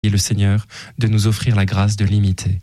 le Seigneur de nous offrir la grâce de l'imiter.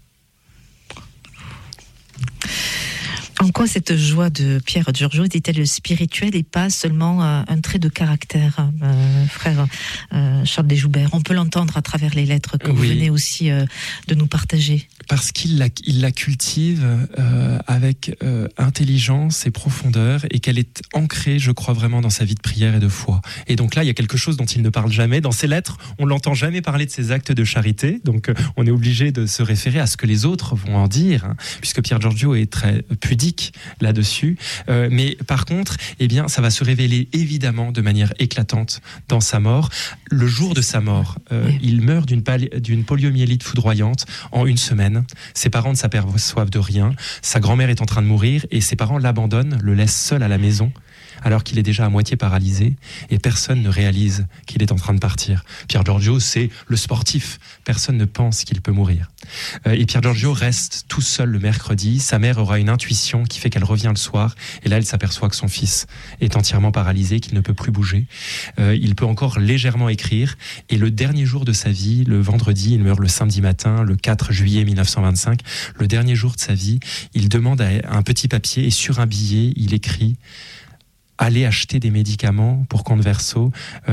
En quoi cette joie de Pier Giorgio était-elle spirituelle et pas seulement un trait de caractère, frère Charles Desjoubert? On peut l'entendre à travers les lettres que vous venez aussi de nous partager. Parce qu'il la cultive avec intelligence et profondeur, et qu'elle est ancrée, je crois vraiment, dans sa vie de prière et de foi. Et donc là, il y a quelque chose dont il ne parle jamais. Dans ses lettres, on ne l'entend jamais parler de ses actes de charité. Donc on est obligé de se référer à ce que les autres vont en dire, hein, puisque Pier Giorgio est très pudique là-dessus. Mais par contre, eh bien, ça va se révéler évidemment de manière éclatante dans sa mort. Le jour de sa mort, il meurt d'une poliomyélite foudroyante en une semaine. Ses parents ne s'aperçoivent de rien. Sa grand-mère est en train de mourir et ses parents l'abandonnent, le laissent seul à la maison, alors qu'il est déjà à moitié paralysé, et personne ne réalise qu'il est en train de partir. Pier Giorgio, c'est le sportif. Personne ne pense qu'il peut mourir. Et Pier Giorgio reste tout seul le mercredi. Sa mère aura une intuition qui fait qu'elle revient le soir, et là, elle s'aperçoit que son fils est entièrement paralysé, qu'il ne peut plus bouger. Il peut encore légèrement écrire, et le dernier jour de sa vie, le vendredi, il meurt le samedi matin, le 4 juillet 1925, le dernier jour de sa vie, il demande un petit papier, et sur un billet, il écrit: allez acheter des médicaments pour compte verso,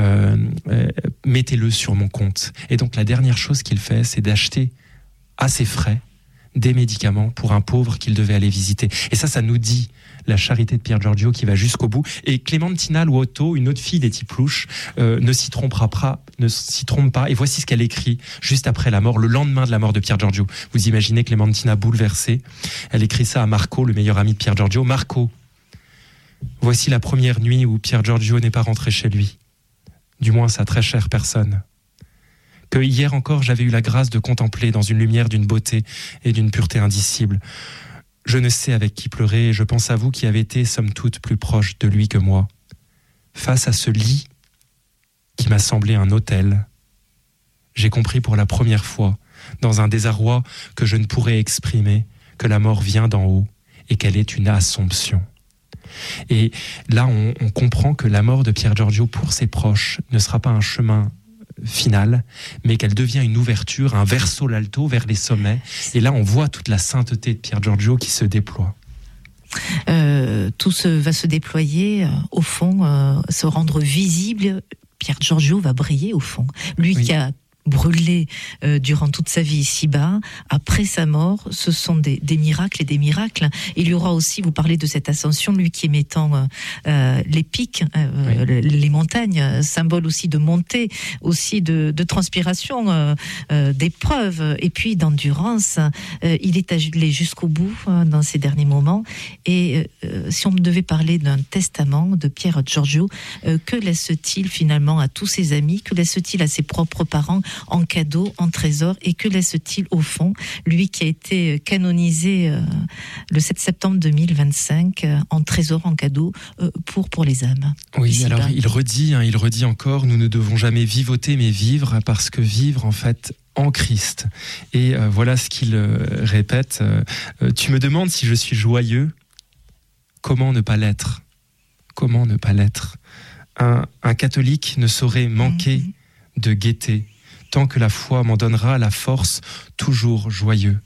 mettez-le sur mon compte. Et donc la dernière chose qu'il fait, c'est d'acheter à ses frais des médicaments pour un pauvre qu'il devait aller visiter. Et ça nous dit la charité de Pier Giorgio qui va jusqu'au bout. Et Clementina Luotto, une autre fille des Tiplouche, ne s'y trompe pas. Et voici ce qu'elle écrit juste après la mort, le lendemain de la mort de Pier Giorgio. Vous imaginez Clementina bouleversée. Elle écrit ça à Marco, le meilleur ami de Pier Giorgio. Marco, voici la première nuit où Pier Giorgio n'est pas rentré chez lui, du moins sa très chère personne, que hier encore j'avais eu la grâce de contempler dans une lumière d'une beauté et d'une pureté indicible. Je ne sais avec qui pleurer, et je pense à vous qui avez été, somme toute, plus proche de lui que moi. Face à ce lit qui m'a semblé un autel, j'ai compris pour la première fois, dans un désarroi que je ne pourrais exprimer, que la mort vient d'en haut et qu'elle est une assomption. Et là, on comprend que la mort de Pier Giorgio pour ses proches ne sera pas un chemin final, mais qu'elle devient une ouverture, un verso l'alto vers les sommets. Et là, on voit toute la sainteté de Pier Giorgio qui se déploie. Tout va se déployer, au fond, se rendre visible. Pier Giorgio va briller, au fond. Lui qui a brûlé durant toute sa vie ici-bas, après sa mort, ce sont des miracles et des miracles. Il y aura aussi, vous parlez de cette ascension, lui qui émettant les pics, les montagnes, symbole aussi de montée, aussi de transpiration, d'épreuve, et puis d'endurance. Il est allé jusqu'au bout dans ses derniers moments. Et si on devait parler d'un testament de Pier Giorgio, que laisse-t-il finalement à tous ses amis, que laisse-t-il à ses propres parents en cadeau, en trésor, et que laisse-t-il au fond, lui qui a été canonisé le 7 septembre 2025 en trésor, en cadeau pour les âmes? Oui, alors il redit encore, nous ne devons jamais vivoter mais vivre, parce que vivre en fait en Christ. Et voilà ce qu'il répète. Tu me demandes si je suis joyeux, comment ne pas l'être? Comment ne pas l'être? Un catholique ne saurait manquer de gaieté, tant que la foi m'en donnera la force, toujours joyeux.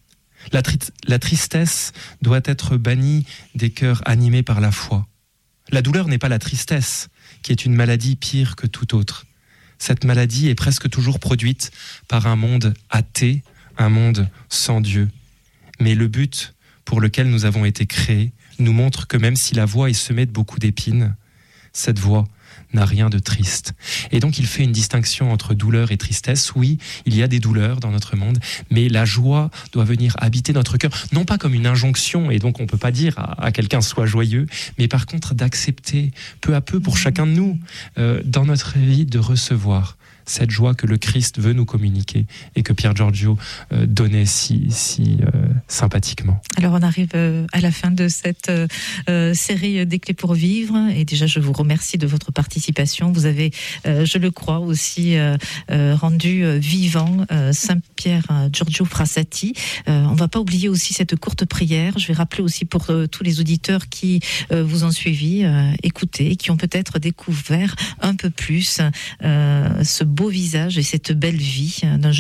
La tristesse doit être bannie des cœurs animés par la foi. La douleur n'est pas la tristesse, qui est une maladie pire que toute autre. Cette maladie est presque toujours produite par un monde athée, un monde sans Dieu. Mais le but pour lequel nous avons été créés nous montre que même si la voie est semée de beaucoup d'épines, cette voie n'a rien de triste. Et donc il fait une distinction entre douleur et tristesse. Oui, il y a des douleurs dans notre monde, mais la joie doit venir habiter notre cœur, non pas comme une injonction, et donc on ne peut pas dire à quelqu'un sois joyeux, mais par contre d'accepter peu à peu pour chacun de nous, dans notre vie, de recevoir cette joie que le Christ veut nous communiquer et que Pier Giorgio donnait si sympathiquement. Alors on arrive à la fin de cette série des clés pour vivre, et déjà je vous remercie de votre participation. Vous avez, je le crois aussi, rendu vivant Saint Pier Giorgio Frassati. On va pas oublier aussi cette courte prière. Je vais rappeler aussi pour tous les auditeurs qui vous ont suivi, écouté, qui ont peut-être découvert un peu plus ce beau visage et cette belle vie d'un